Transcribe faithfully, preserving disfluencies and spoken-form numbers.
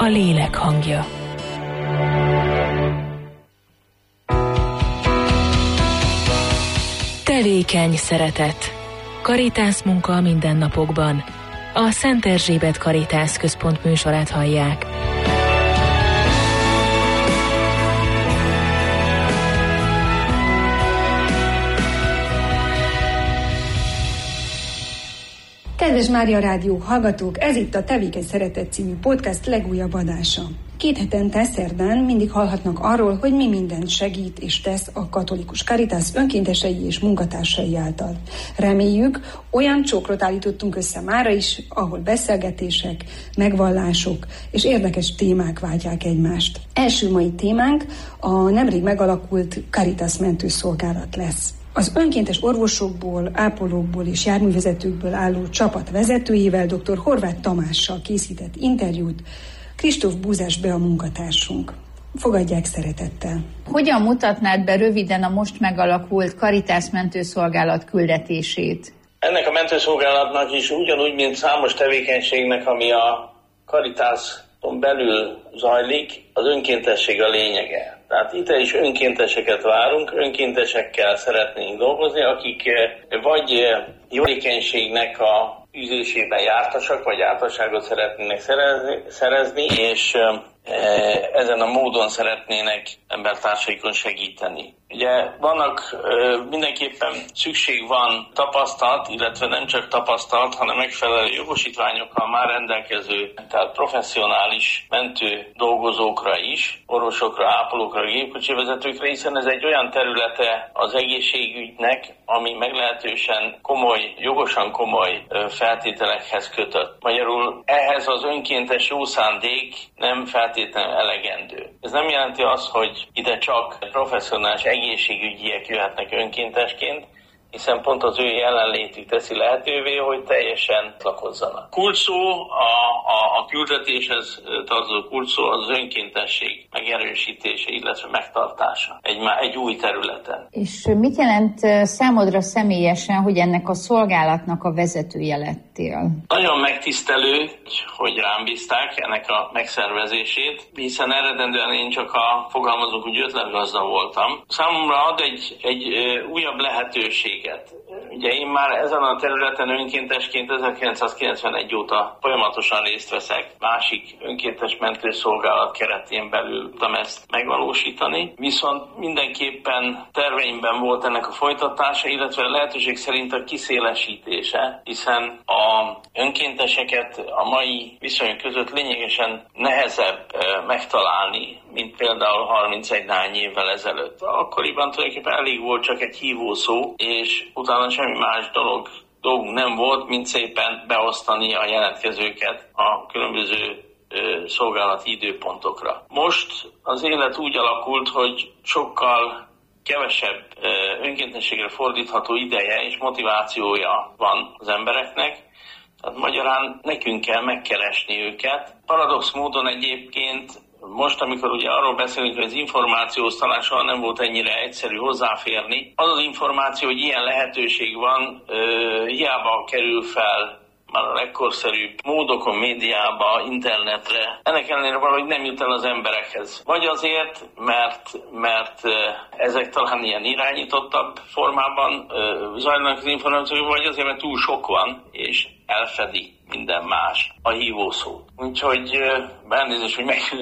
a lélek hangja. Tevékeny szeretet. Karitász munka a mindennapokban. A Szent Erzsébet Karitász Központ műsorát hallják. Kedves Mária Rádió hallgatók, ez itt a Tevékeny Szeretet című podcast legújabb adása. Két hetente szerdán mindig hallhatnak arról, hogy mi mindent segít és tesz a katolikus Karitász önkéntesei és munkatársai által. Reméljük, olyan csokrot állítottunk össze mára is, ahol beszélgetések, megvallások és érdekes témák váltják egymást. Első mai témánk a nemrég megalakult Karitász mentőszolgálat lesz. Az önkéntes orvosokból, ápolókból és járművezetőkből álló csapat vezetőjével, dr. Horváth Tamással készített interjút Kristóf Búzás be a munkatársunk. Fogadják szeretettel. Hogyan mutatnád be röviden a most megalakult Karitász mentőszolgálat küldetését? Ennek a mentőszolgálatnak is ugyanúgy, mint számos tevékenységnek, ami a Karitászon belül zajlik, az önkéntesség a lényege. Tehát itt is önkénteseket várunk, önkéntesekkel szeretnénk dolgozni, akik vagy jótékenységnek a üzésében jártasak, vagy jártasságot szeretnének szerezni, szerezni és ezen a módon szeretnének embertársaikon segíteni. Ugye vannak, mindenképpen szükség van tapasztalt, illetve nem csak tapasztalt, hanem megfelelő jogosítványokkal már rendelkező, tehát professzionális mentő dolgozókra is, orvosokra, ápolókra, gépkocsivezetőkre, hiszen ez egy olyan területe az egészségügynek, ami meglehetősen komoly, jogosan komoly feltételekhez kötött. Magyarul ehhez az önkéntes jó szándék nem feltétlenül elegendő. Ez nem jelenti azt, hogy ide csak professzionális egészségügyiek jöhetnek önkéntesként, hiszen pont az ő jelenlétük teszi lehetővé, hogy teljesen lakozzanak. Kulcsszó, a, a, a küldetéshez tartozó kulcsszó az önkéntesség megerősítése, illetve megtartása egy, egy új területen. És mit jelent számodra személyesen, hogy ennek a szolgálatnak a vezetője lettél? Nagyon megtisztelő, hogy rám bízták ennek a megszervezését, hiszen eredendően én csak a fogalmazók úgy ötletgazda voltam. Számomra ad egy, egy újabb lehetőség. Ugye én már ezen a területen önkéntesként ezerkilencszázkilencvenegy óta folyamatosan részt veszek. Másik önkéntes mentőszolgálat keretén belül tudtam ezt megvalósítani. Viszont mindenképpen terveimben volt ennek a folytatása, illetve lehetőség szerint a kiszélesítése, hiszen a önkénteseket a mai viszonyok között lényegesen nehezebb megtalálni, mint például harmincegy néhány évvel ezelőtt. Akkoriban tulajdonképpen elég volt csak egy hívószó, és utána semmi más dolog, dolgunk nem volt, mint szépen beosztani a jelentkezőket a különböző ö, szolgálati időpontokra. Most az élet úgy alakult, hogy sokkal kevesebb ö, önkéntességre fordítható ideje és motivációja van az embereknek, tehát magyarán nekünk kell megkeresni őket. Paradox módon egyébként most, amikor ugye arról beszélünk, hogy az információhoz talán soha nem volt ennyire egyszerű hozzáférni, az az információ, hogy ilyen lehetőség van, ö, hiába kerül fel már a legkorszerűbb módokon, médiába, internetre. Ennek ellenére valahogy nem jut el az emberekhez. Vagy azért, mert, mert ezek talán ilyen irányítottabb formában zajlanak az információk, vagy azért, mert túl sok van, és elfedi minden más a hívószót. Úgyhogy elnézést, hogy meg